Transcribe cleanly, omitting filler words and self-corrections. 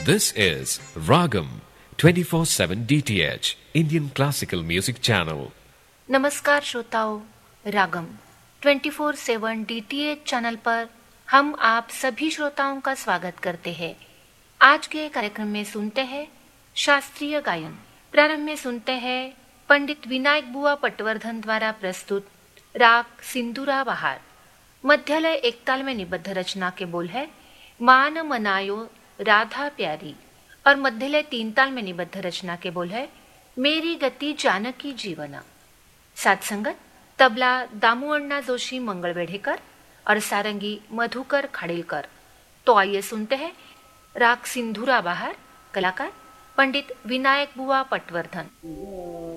This is Ragam 24/7 DTH Indian Classical Music Channel. नमस्कार श्रोताओं, रागम 24/7 DTH channel पर हम आप सभी श्रोताओं का स्वागत करते हैं। आज के कार्यक्रम में सुनते हैं शास्त्रीय गायन। प्रारंभ में सुनते हैं पंडित विनायक बुआ पटवर्धन द्वारा प्रस्तुत राग सिंधुरा बहार। मध्यलय एक ताल में निबद्ध रचना के बोल है मान मनायो राधा प्यारी और मध्यलय तीन ताल में निबद्ध रचना के बोल है मेरी गति जानकी जीवना। साथ संगत तबला दामू अण्णा जोशी मंगलवेढेकर और सारंगी मधुकर खाड़ेलकर। तो आइए सुनते हैं राग सिंधुरा बहार, कलाकार पंडित विनायक बुआ पटवर्धन।